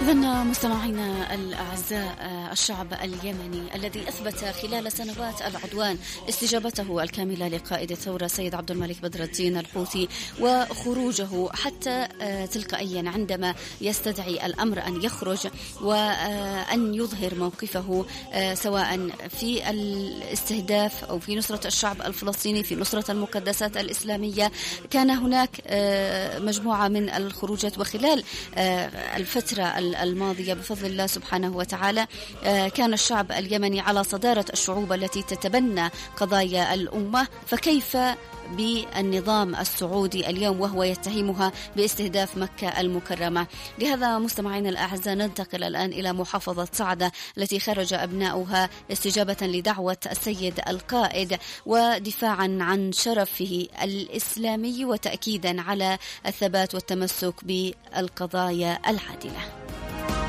إذن مستمعينا الأعزاء، الشعب اليمني الذي أثبت خلال سنوات العدوان استجابته الكاملة لقائد الثورة سيد عبد الملك بدر الدين الحوثي، وخروجه حتى تلقائيا عندما يستدعي الأمر أن يخرج وأن يظهر موقفه، سواء في الاستهداف أو في نصرة الشعب الفلسطيني، في نصرة المقدسات الإسلامية. كان هناك مجموعة من الخروجات، وخلال الفترة الماضية بفضل الله سبحانه وتعالى كان الشعب اليمني على صدارة الشعوب التي تتبنى قضايا الأمة، فكيف بالنظام السعودي اليوم وهو يتهمها باستهداف مكة المكرمة؟ لهذا مستمعينا الأعزاء ننتقل الآن إلى محافظة صعدة التي خرج أبناؤها استجابة لدعوة السيد القائد ودفاعا عن شرفه الإسلامي وتأكيدا على الثبات والتمسك بالقضايا العادلة.